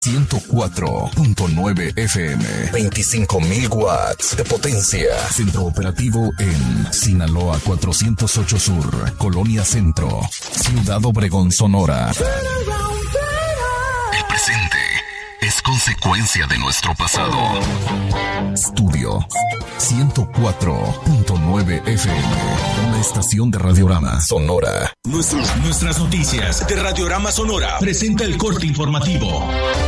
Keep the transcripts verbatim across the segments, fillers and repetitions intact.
ciento cuatro punto nueve F M, veinticinco mil watts de potencia. Centro operativo en Sinaloa cuatrocientos ocho Sur, Colonia Centro, Ciudad Obregón, Sonora. El presente es consecuencia de nuestro pasado. Estudio ciento cuatro punto nueve F M, una estación de Radiorama Sonora. Nuestros, nuestras noticias de Radiorama Sonora presenta el corte informativo.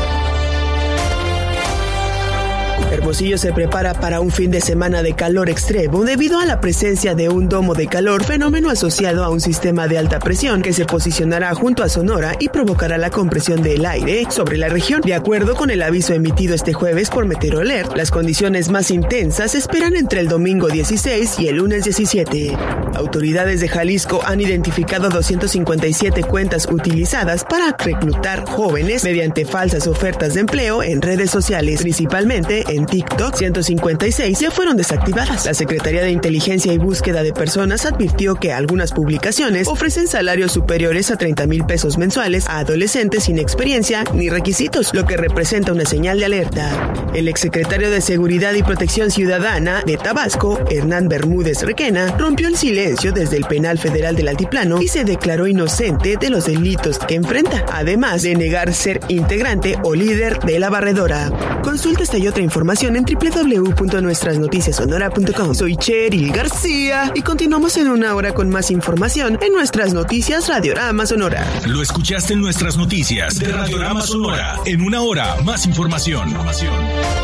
Hermosillo se prepara para un fin de semana de calor extremo debido a la presencia de un domo de calor, fenómeno asociado a un sistema de alta presión que se posicionará junto a Sonora y provocará la compresión del aire sobre la región. De acuerdo con el aviso emitido este jueves por Meteorolert, las condiciones más intensas se esperan entre el domingo dieciséis y el lunes diecisiete. Autoridades de Jalisco han identificado doscientas cincuenta y siete cuentas utilizadas para reclutar jóvenes mediante falsas ofertas de empleo en redes sociales, principalmente en TikTok. Ciento cincuenta y seis ya fueron desactivadas. La Secretaría de Inteligencia y Búsqueda de Personas advirtió que algunas publicaciones ofrecen salarios superiores a treinta mil pesos mensuales a adolescentes sin experiencia ni requisitos, lo que representa una señal de alerta. El exsecretario de Seguridad y Protección Ciudadana de Tabasco, Hernán Bermúdez Requena, rompió el silencio desde el Penal Federal del Altiplano y se declaró inocente de los delitos que enfrenta, además de negar ser integrante o líder de la barredora. Consulta esta y otra información en doble u doble u doble u punto nuestras noticias sonora punto com. Soy Cheryl García y continuamos en una hora con más información en Nuestras Noticias Radiorama Sonora. Lo escuchaste en Nuestras Noticias de Radiorama Sonora. En una hora, más información. información.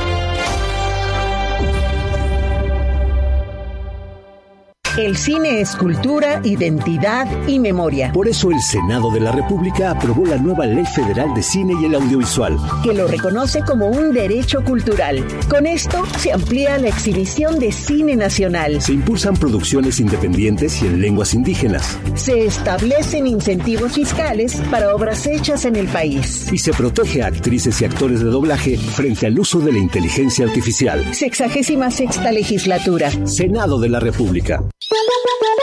El cine es cultura, identidad y memoria. Por eso el Senado de la República aprobó la nueva Ley Federal de Cine y el Audiovisual, que lo reconoce como un derecho cultural. Con esto se amplía la exhibición de cine nacional. Se impulsan producciones independientes y en lenguas indígenas. Se establecen incentivos fiscales para obras hechas en el país. Y se protege a actrices y actores de doblaje frente al uso de la inteligencia artificial. Sexagésima sexta legislatura. Senado de la República.